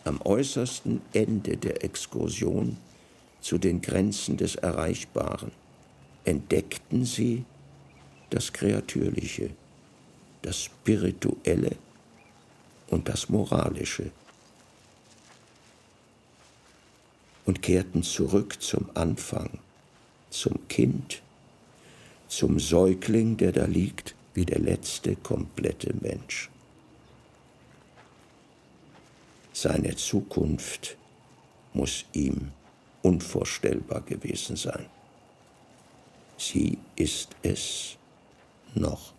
Am äußersten Ende der Exkursion, zu den Grenzen des Erreichbaren, entdeckten sie das Kreatürliche, das Spirituelle und das Moralische und kehrten zurück zum Anfang, zum Kind, zum Säugling, der da liegt wie der letzte komplette Mensch. Seine Zukunft muss ihm unvorstellbar gewesen sein. Sie ist es noch.